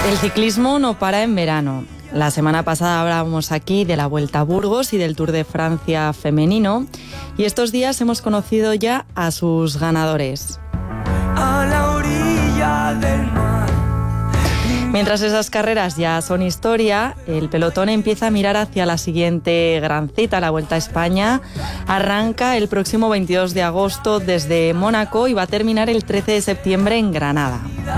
El ciclismo no para en verano. La semana pasada hablábamos aquí de la Vuelta a Burgos y del Tour de Francia femenino, y estos días hemos conocido ya a sus ganadores. A la orilla del mar. Mientras esas carreras ya son historia, el pelotón empieza a mirar hacia la siguiente gran cita. La Vuelta a España arranca el próximo 22 de agosto desde Mónaco y va a terminar el 13 de septiembre en Granada.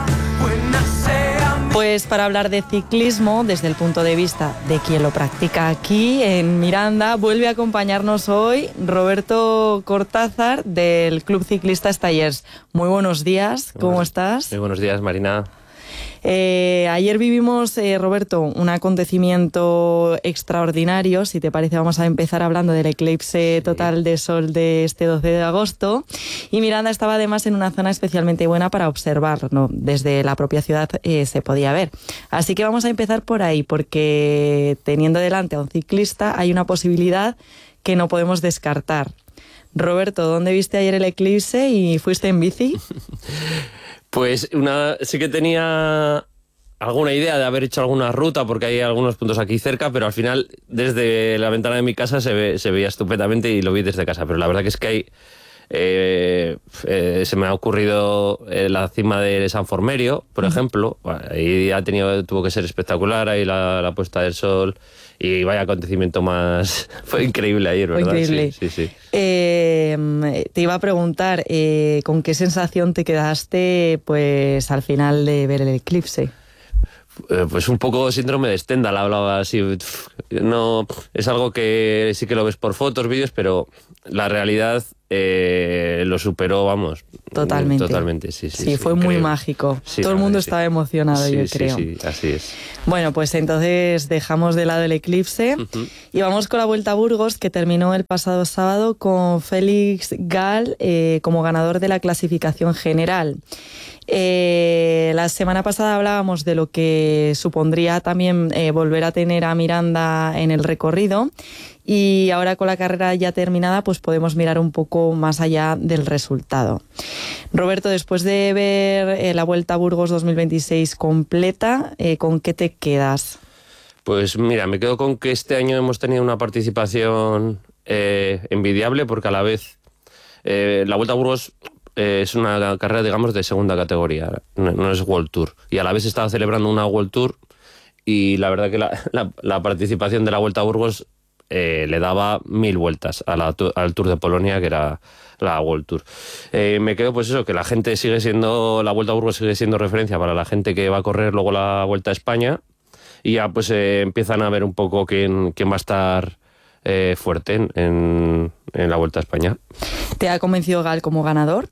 Pues para hablar de ciclismo desde el punto de vista de quien lo practica aquí en Miranda, vuelve a acompañarnos hoy Roberto Cortázar del Club Ciclista Estallers. Muy buenos días, ¿cómo estás? Muy buenos días, Marina. Ayer vivimos, Roberto, un acontecimiento extraordinario. Si te parece, vamos a empezar hablando del eclipse total de sol de este 12 de agosto. Y Miranda estaba además en una zona especialmente buena para observarlo, ¿no? Desde la propia ciudad se podía ver. Así que vamos a empezar por ahí, porque teniendo delante a un ciclista hay una posibilidad que no podemos descartar. Roberto, ¿dónde viste ayer el eclipse y fuiste en bici? Pues sí que tenía alguna idea de haber hecho alguna ruta, porque hay algunos puntos aquí cerca, pero al final desde la ventana de mi casa se veía estupendamente y lo vi desde casa. Pero la verdad que es que se me ha ocurrido la cima de San Formerio, por ejemplo. Ahí tuvo que ser espectacular, ahí la puesta del sol. Y vaya acontecimiento más... Fue increíble ayer, ¿verdad? Fue increíble. Sí. Te iba a preguntar, ¿con qué sensación te quedaste pues al final de ver el eclipse? Pues un poco síndrome de Stendhal, hablaba así. No, es algo que sí que lo ves por fotos, vídeos, pero la realidad lo superó, vamos. Totalmente, sí. Sí, fue muy mágico. Sí, todo el mundo estaba emocionado, yo creo. Sí, así es. Bueno, pues entonces dejamos de lado el eclipse y vamos con la Vuelta a Burgos, que terminó el pasado sábado con Félix Gall como ganador de la clasificación general. La semana pasada hablábamos de lo que supondría también volver a tener a Miranda en el recorrido, y ahora con la carrera ya terminada pues podemos mirar un poco más allá del resultado. Roberto, después de ver la Vuelta a Burgos 2026 completa, ¿con qué te quedas? Pues mira, me quedo con que este año hemos tenido una participación envidiable, porque a la vez la Vuelta a Burgos es una carrera, digamos, de segunda categoría, no es World Tour, y a la vez estaba celebrando una World Tour, y la verdad que la participación de la Vuelta a Burgos le daba 1000 vueltas al Tour de Polonia, que era la World Tour. Me quedo pues eso, que la Vuelta a Burgos sigue siendo referencia para la gente que va a correr luego la Vuelta a España, y ya pues empiezan a ver un poco quién va a estar fuerte en la Vuelta a España. ¿Te ha convencido Gall como ganador?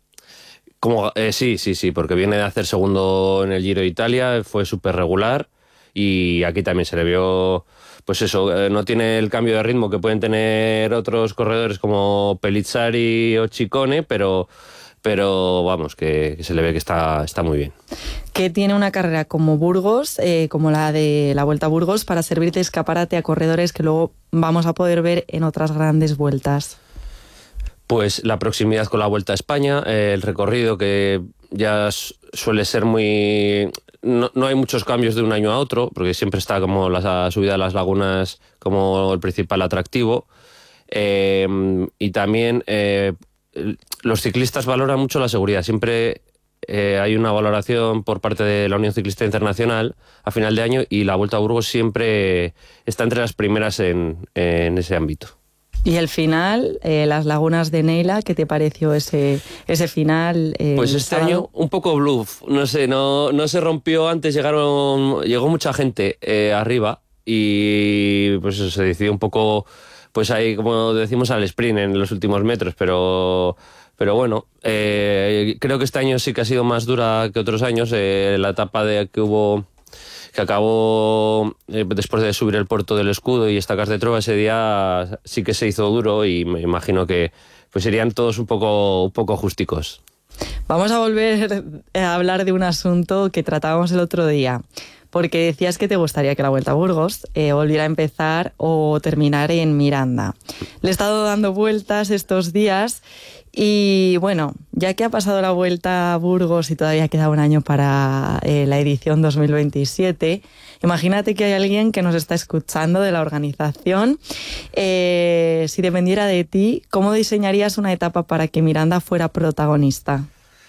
Sí, porque viene de hacer segundo en el Giro de Italia, fue súper regular, y aquí también se le vio, pues eso, no tiene el cambio de ritmo que pueden tener otros corredores como Pellizzari o Ciccone, pero vamos, que se le ve que está muy bien. ¿Qué tiene una carrera como Burgos, como la de la Vuelta a Burgos, para servir de escaparate a corredores que luego vamos a poder ver en otras grandes vueltas? Pues la proximidad con la Vuelta a España, el recorrido que ya suele ser muy... No hay muchos cambios de un año a otro, porque siempre está como la subida a las lagunas como el principal atractivo. Y también los ciclistas valoran mucho la seguridad. Siempre hay una valoración por parte de la Unión Ciclista Internacional a final de año, y la Vuelta a Burgos siempre está entre las primeras en ese ámbito. Y el final, las lagunas de Neila, ¿qué te pareció ese final? Pues este año un poco bluff, no sé, no se rompió antes, llegó mucha gente arriba, y pues eso, se decidió un poco, pues ahí como decimos al sprint en los últimos metros, pero bueno, creo que este año sí que ha sido más dura que otros años. La etapa que acabó después de subir el Puerto del Escudo y Estacas de Trova, ese día sí que se hizo duro, y me imagino que pues serían todos un poco justicos. Vamos a volver a hablar de un asunto que tratábamos el otro día, porque decías que te gustaría que la Vuelta a Burgos volviera a empezar o terminar en Miranda. Le he estado dando vueltas estos días Y bueno, ya que ha pasado la Vuelta a Burgos y todavía queda un año para la edición 2027, imagínate que hay alguien que nos está escuchando de la organización. Si dependiera de ti, ¿cómo diseñarías una etapa para que Miranda fuera protagonista?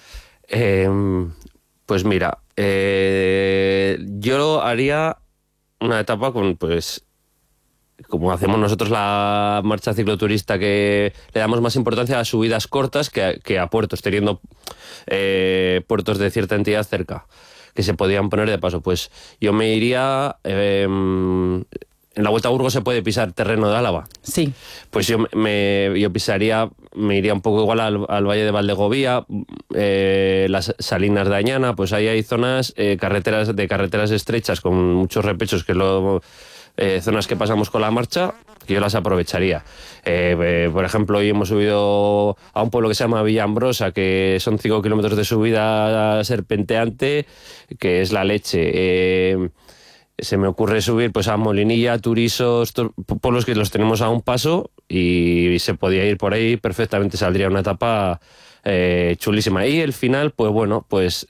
Pues mira, yo haría una etapa con, pues, como hacemos nosotros la marcha cicloturista, que le damos más importancia a subidas cortas que a puertos, teniendo puertos de cierta entidad cerca, que se podían poner de paso. Pues yo me iría... en la Vuelta a Burgos se puede pisar terreno de Álava. Sí. Pues yo me iría un poco igual al Valle de Valdegovía, las Salinas de Añana. Pues ahí hay zonas, carreteras estrechas con muchos repechos, que luego... zonas que pasamos con la marcha, que yo las aprovecharía. Por ejemplo, hoy hemos subido a un pueblo que se llama Villambrosa, que son 5 kilómetros de subida serpenteante, que es la leche. Se me ocurre subir pues a Molinilla, Turisos, pueblos que los tenemos a un paso, y se podía ir por ahí perfectamente, saldría una etapa chulísima. Y el final, pues bueno, pues...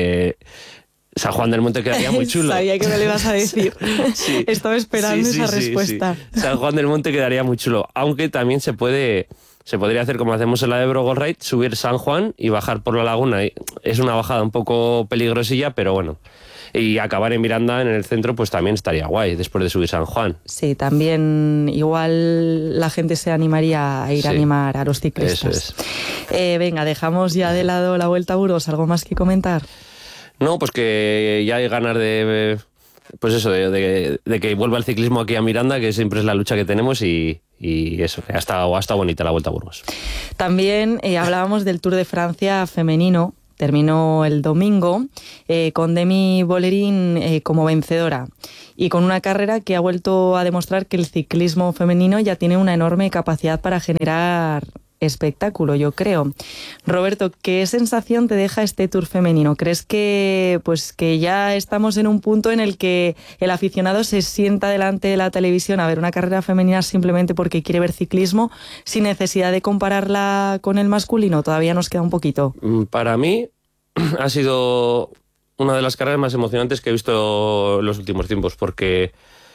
San Juan del Monte quedaría muy chulo. Sabía que me lo ibas a decir. Sí. Estaba esperando esa respuesta. Sí. San Juan del Monte quedaría muy chulo. Aunque también se podría hacer como hacemos en la de Brogo Ride, subir San Juan y bajar por la laguna. Es una bajada un poco peligrosilla, pero bueno. Y acabar en Miranda, en el centro, pues también estaría guay, después de subir San Juan. Sí, también igual la gente se animaría a ir a animar a los ciclistas. Eso es. Venga, dejamos ya de lado la Vuelta a Burgos. ¿Algo más que comentar? No, pues que ya hay ganas de... Pues eso, de que vuelva el ciclismo aquí a Miranda, que siempre es la lucha que tenemos, y eso, ha estado bonita la Vuelta a Burgos. También hablábamos del Tour de Francia femenino. Terminó el domingo con Demi Vollering como vencedora, y con una carrera que ha vuelto a demostrar que el ciclismo femenino ya tiene una enorme capacidad para generar espectáculo, yo creo. Roberto, ¿qué sensación te deja este Tour femenino? ¿Crees que ya estamos en un punto en el que el aficionado se sienta delante de la televisión a ver una carrera femenina simplemente porque quiere ver ciclismo, sin necesidad de compararla con el masculino? Todavía nos queda un poquito. Para mí ha sido una de las carreras más emocionantes que he visto en los últimos tiempos, porque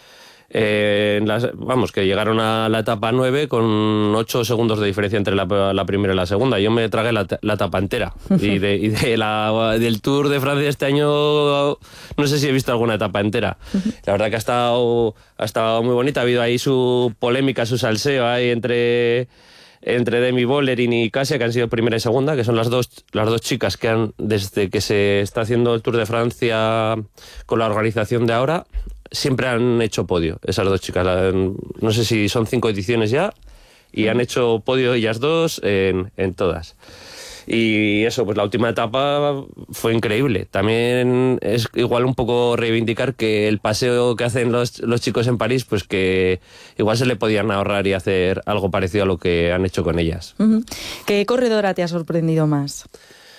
que llegaron a la etapa 9 con 8 segundos de diferencia entre la primera y la segunda. Yo me tragué la etapa entera. Y del Tour de Francia este año no sé si he visto alguna etapa entera. La verdad que ha estado muy bonita. Ha habido ahí su polémica, su salseo ahí entre Demi Vollering y Kasia, que han sido primera y segunda, que son las dos chicas que han, desde que se está haciendo el Tour de Francia con la organización de ahora, siempre han hecho podio, esas dos chicas. No sé si son 5 ediciones ya, y han hecho podio ellas dos en todas. Y eso, pues la última etapa fue increíble. También es igual un poco reivindicar que el paseo que hacen los chicos en París, pues que igual se le podían ahorrar y hacer algo parecido a lo que han hecho con ellas. Uh-huh. ¿Qué corredora te ha sorprendido más?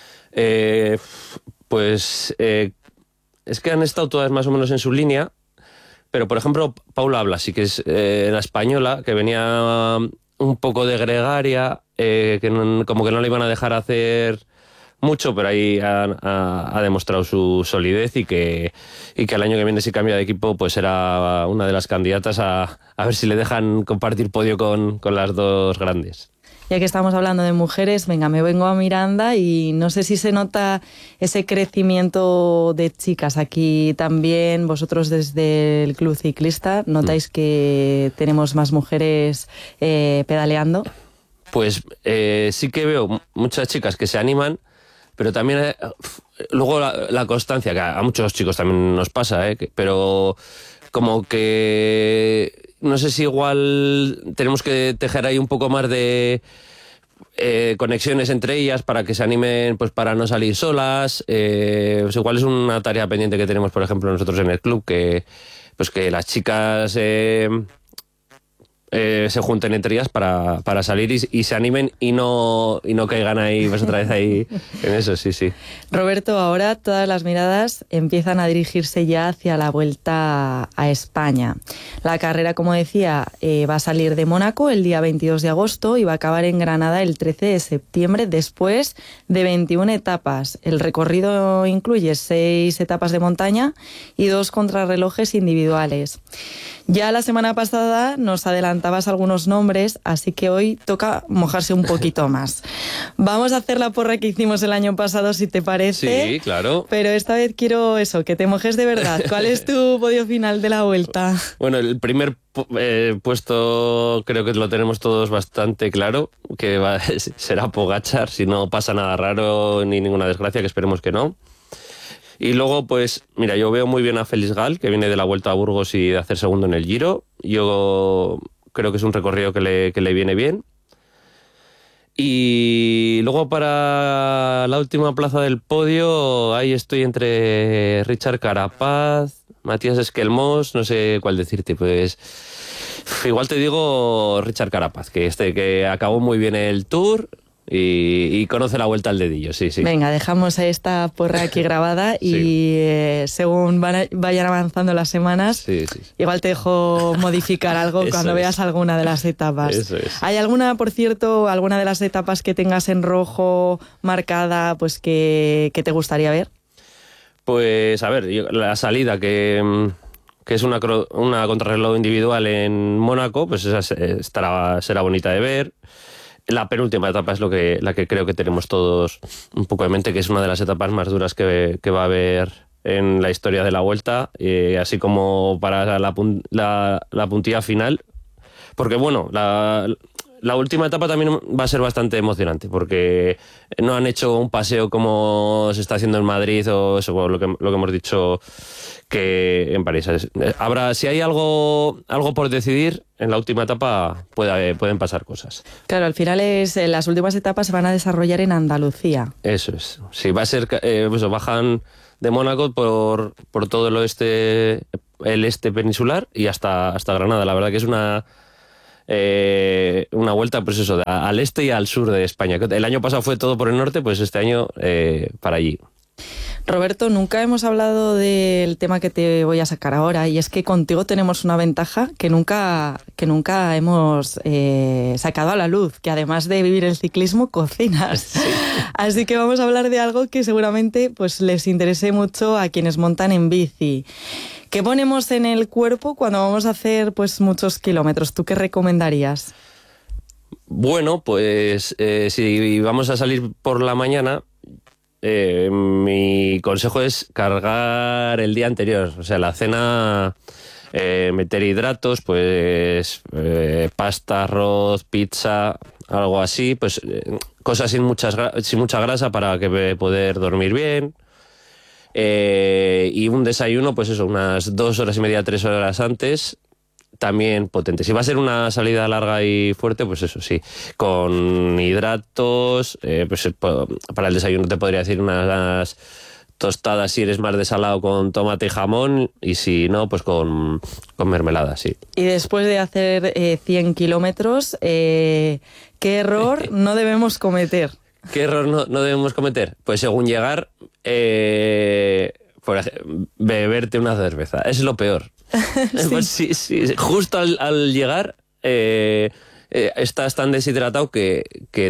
Es que han estado todas más o menos en su línea. Pero, por ejemplo, Paula Blasi, que es la española, que venía un poco de gregaria, como que no le iban a dejar hacer mucho, pero ahí ha demostrado su solidez, y que el año que viene, si cambia de equipo, pues será una de las candidatas a ver si le dejan compartir podio con las dos grandes. Ya que estamos hablando de mujeres, venga, me vengo a Miranda, y no sé si se nota ese crecimiento de chicas aquí también. Vosotros desde el Club Ciclista, ¿notáis que tenemos más mujeres pedaleando? Pues sí que veo muchas chicas que se animan, pero también luego la constancia, que a muchos chicos también nos pasa, pero como que... No sé si igual tenemos que tejer ahí un poco más de conexiones entre ellas para que se animen, pues para no salir solas. Pues igual es una tarea pendiente que tenemos, por ejemplo, nosotros en el club, que las chicas se junten entre ellas para salir y se animen y no caigan ahí, pues otra vez ahí en eso, sí. Roberto, ahora todas las miradas empiezan a dirigirse ya hacia la Vuelta a España. La carrera, como decía, va a salir de Mónaco el día 22 de agosto y va a acabar en Granada el 13 de septiembre después de 21 etapas. El recorrido incluye 6 etapas de montaña y 2 contrarrelojes individuales. Ya la semana pasada nos adelantabas algunos nombres, así que hoy toca mojarse un poquito más. Vamos a hacer la porra que hicimos el año pasado, si te parece. Sí, claro. Pero esta vez quiero que te mojes de verdad. ¿Cuál es tu podio final de la Vuelta? Bueno, el primer puesto creo que lo tenemos todos bastante claro, que será Pogačar, si no pasa nada raro ni ninguna desgracia, que esperemos que no. Y luego, pues, mira, yo veo muy bien a Félix Gall, que viene de la Vuelta a Burgos y de hacer segundo en el Giro. Yo creo que es un recorrido que le viene bien. Y luego para la última plaza del podio, ahí estoy entre Richard Carapaz, Matías Esquelmós, no sé cuál decirte, pues igual te digo Richard Carapaz, que acabó muy bien el Tour y conoce la Vuelta al dedillo, sí. Venga, dejamos esta porra aquí grabada y según vayan avanzando las semanas, igual te dejo modificar algo cuando veas alguna de las etapas. Eso es. ¿Hay alguna, por cierto, alguna de las etapas que tengas en rojo marcada, pues que te gustaría ver? Pues a ver, la salida que es una contrarreloj individual en Mónaco, pues esa será bonita de ver. La penúltima etapa es la que creo que tenemos todos un poco en mente, que es una de las etapas más duras que va a haber en la historia de la Vuelta, así como para la puntilla final. Porque bueno, la última etapa también va a ser bastante emocionante, porque no han hecho un paseo como se está haciendo en Madrid o eso, lo que hemos dicho que en París. Si hay algo por decidir, en la última etapa pueden pasar cosas. Claro, al final las últimas etapas se van a desarrollar en Andalucía. Eso es. Sí, va a ser, bajan de Mónaco por todo el este peninsular y hasta Granada. La verdad que es una vuelta, pues eso, al este y al sur de España. El año pasado fue todo por el norte, pues este año para allí. Roberto, nunca hemos hablado del tema que te voy a sacar ahora, y es que contigo tenemos una ventaja que nunca hemos sacado a la luz, que además de vivir el ciclismo, cocinas. Sí. Así que vamos a hablar de algo que seguramente pues les interese mucho a quienes montan en bici. ¿Qué ponemos en el cuerpo cuando vamos a hacer pues muchos kilómetros? ¿Tú qué recomendarías? Bueno, pues si vamos a salir por la mañana, mi consejo es cargar el día anterior. O sea, la cena, meter hidratos, pues pasta, arroz, pizza, algo así, pues cosas sin mucha grasa para que poder dormir bien. Y un desayuno, pues eso, unas 2 horas y media, 3 horas antes, también potente. Si va a ser una salida larga y fuerte, pues eso sí, con hidratos, pues para el desayuno te podría decir unas tostadas si eres más de salado con tomate y jamón, y si no, pues con mermelada, sí. Y después de hacer 100 kilómetros, ¿qué error no debemos cometer? ¿Qué error no debemos cometer? Pues según llegar, por ejemplo, beberte una cerveza. Es lo peor. Sí. Pues sí. Justo al llegar estás tan deshidratado que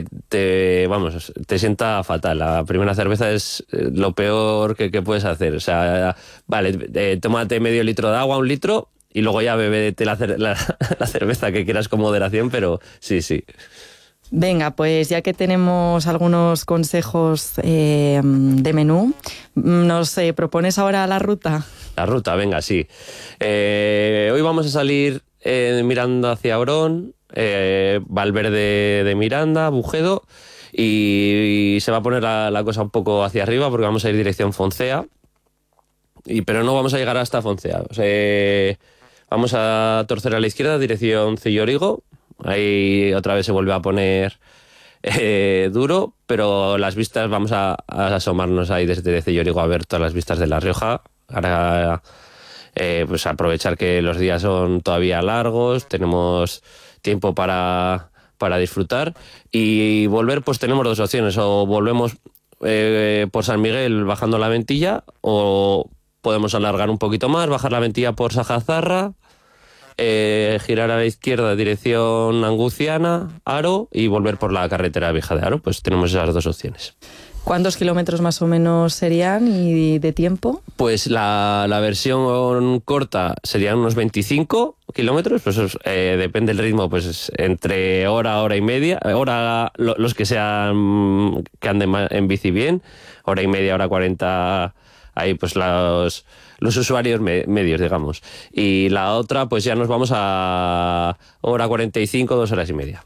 te sienta fatal. La primera cerveza es lo peor que puedes hacer. O sea, vale, tómate medio litro de agua, 1 litro, y luego ya bebete la cerveza que quieras con moderación, pero sí. Venga, pues ya que tenemos algunos consejos de menú, ¿nos propones ahora la ruta? La ruta, venga, sí. Hoy vamos a salir mirando hacia Orón, Valverde de Miranda, Bujedo, y se va a poner la cosa un poco hacia arriba porque vamos a ir dirección Foncea, pero no vamos a llegar hasta Foncea. O sea, vamos a torcer a la izquierda, dirección Cillorigo. Ahí otra vez se vuelve a poner duro, pero las vistas, vamos a asomarnos ahí desde Cillorigo a ver todas las vistas de La Rioja. Ahora pues aprovechar que los días son todavía largos, tenemos tiempo para disfrutar. Y volver, pues tenemos dos opciones, o volvemos por San Miguel bajando la Ventilla, o podemos alargar un poquito más, bajar la Ventilla por Sajazarra, girar a la izquierda dirección Anguciana, Aro, y volver por la carretera vieja de Aro. Pues tenemos esas dos opciones. ¿Cuántos kilómetros más o menos serían y de tiempo? Pues la versión corta serían unos 25 kilómetros, pues depende del ritmo, pues entre hora y media, los que sean que anden en bici bien, hora y media, hora 40, ahí pues los usuarios medios, digamos. Y la otra, pues ya nos vamos a hora 45, 2 horas y media.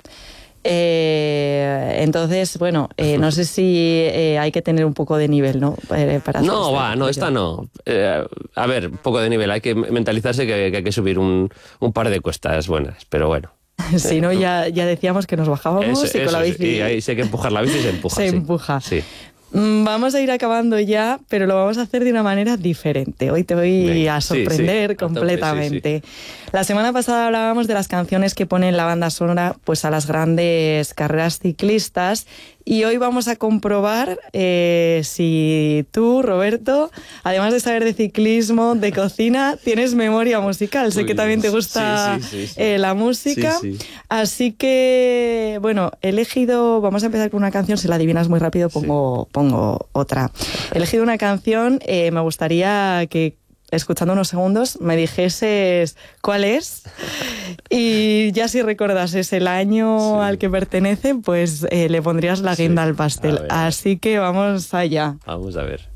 Entonces, bueno, no sé si hay que tener un poco de nivel, ¿no? Para esta no. A ver, un poco de nivel. Hay que mentalizarse que hay que subir un par de cuestas buenas, pero bueno. Si no, ya decíamos que nos bajábamos y con la bici... Y ahí si hay que empujar la bici, se empuja. Se empuja. Sí. Vamos a ir acabando ya, pero lo vamos a hacer de una manera diferente. Hoy te voy a sorprender completamente. La semana pasada hablábamos de las canciones que ponen la banda sonora pues a las grandes carreras ciclistas, y hoy vamos a comprobar si tú, Roberto, además de saber de ciclismo, de cocina, tienes memoria musical. Sé que también te gusta la música. Sí. Así que, bueno, vamos a empezar con una canción. Si la adivinas muy rápido, pongo otra. He elegido una canción, me gustaría que, escuchando unos segundos, me dijeses cuál es, y ya si recordases el año al que pertenece, pues le pondrías la guinda al pastel. Así que vamos allá. Vamos a ver.